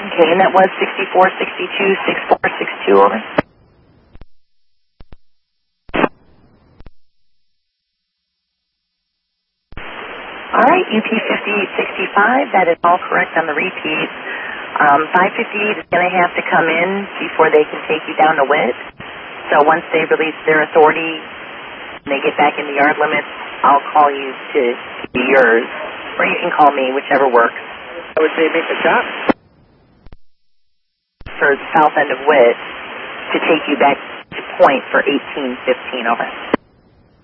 Okay, and that was 6462-6462, over. All right, UP 5865, that is all correct on the repeat. 558 is going to have to come in before they can take you down to WIT. So once they release their authority and they get back in the yard limits, I'll call you to do yours. Or you can call me, whichever works. I would say make the shot. For the south end of WIT to take you back to point for 1815, over.